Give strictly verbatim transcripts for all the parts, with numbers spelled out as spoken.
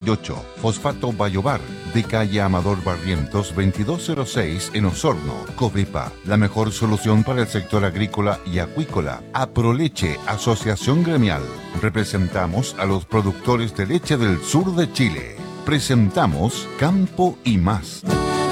y ocho. Fosfato Bayobar, de calle Amador Barrientos veintidós cero seis en Osorno. Covepa, la mejor solución para el sector agrícola y acuícola. Aproleche, Asociación Gremial. Representamos a los productores de leche del sur de Chile. Presentamos Campo y Más.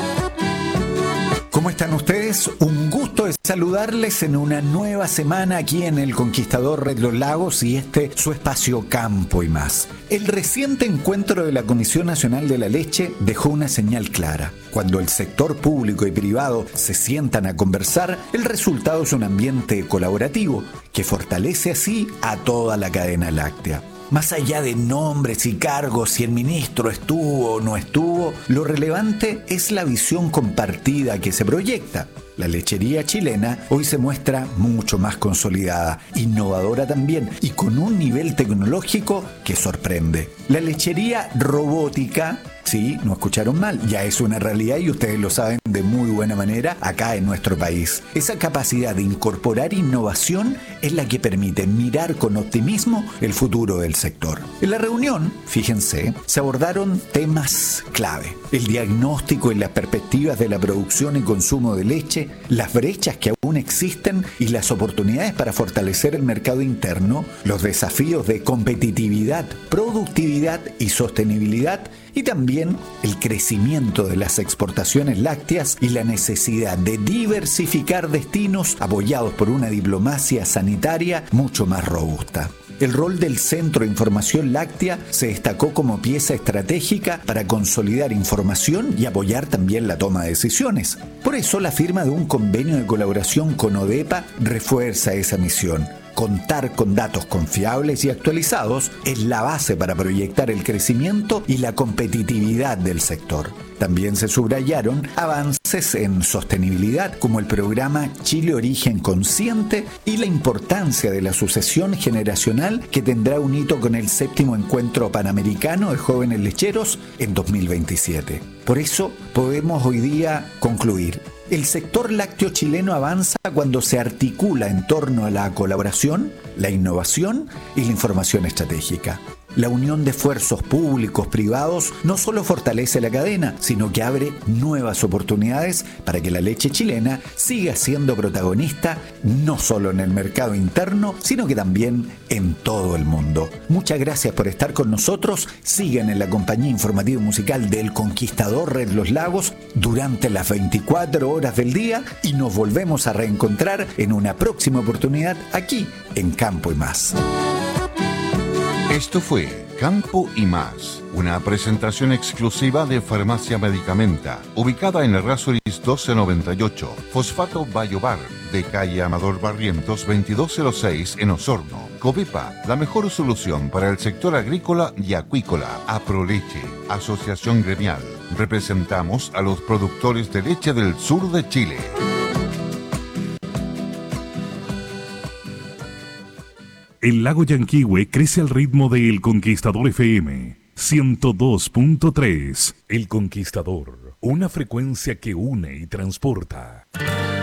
¿Cómo están ustedes? Un gusto de saludarles en una nueva semana aquí en El Conquistador Red Los Lagos y este su espacio Campo y Más. El reciente encuentro de la Comisión Nacional de la Leche dejó una señal clara. Cuando el sector público y privado se sientan a conversar, el resultado es un ambiente colaborativo que fortalece así a toda la cadena láctea. Más allá de nombres y cargos, si el ministro estuvo o no estuvo, lo relevante es la visión compartida que se proyecta. La lechería chilena hoy se muestra mucho más consolidada, innovadora también y con un nivel tecnológico que sorprende. La lechería robótica, sí, no escucharon mal, ya es una realidad y ustedes lo saben de muy buena manera acá en nuestro país. Esa capacidad de incorporar innovación es la que permite mirar con optimismo el futuro del sector. En la reunión, fíjense, se abordaron temas clave: el diagnóstico y las perspectivas de la producción y consumo de leche, las brechas que aún existen y las oportunidades para fortalecer el mercado interno, los desafíos de competitividad, productividad y sostenibilidad, y también el crecimiento de las exportaciones lácteas y la necesidad de diversificar destinos apoyados por una diplomacia sanitaria mucho más robusta. El rol del Centro de Información Láctea se destacó como pieza estratégica para consolidar información y apoyar también la toma de decisiones. Por eso la firma de un convenio de colaboración con ODEPA refuerza esa misión. Contar con datos confiables y actualizados es la base para proyectar el crecimiento y la competitividad del sector. También se subrayaron avances en sostenibilidad como el programa Chile Origen Consciente y la importancia de la sucesión generacional que tendrá un hito con el séptimo encuentro panamericano de jóvenes lecheros en dos mil veintisiete. Por eso podemos hoy día concluir: el sector lácteo chileno avanza cuando se articula en torno a la colaboración, la innovación y la información estratégica. La unión de esfuerzos públicos, privados, no solo fortalece la cadena, sino que abre nuevas oportunidades para que la leche chilena siga siendo protagonista no solo en el mercado interno, sino que también en todo el mundo. Muchas gracias por estar con nosotros. Sigan en la compañía informativa musical del Conquistador Red Los Lagos durante las veinticuatro horas del día y nos volvemos a reencontrar en una próxima oportunidad aquí en Campo y Más. Esto fue Campo y Más, una presentación exclusiva de Farmacia Medicamenta, ubicada en Errázuriz doce noventa y ocho, Fosfato Bayobar, de calle Amador Barrientos veintidós cero seis en Osorno. Covepa, la mejor solución para el sector agrícola y acuícola. Aproleche, Asociación Gremial. Representamos a los productores de leche del sur de Chile. El lago Yanquihue crece al ritmo de El Conquistador F M ciento dos punto tres. El Conquistador, una frecuencia que une y transporta.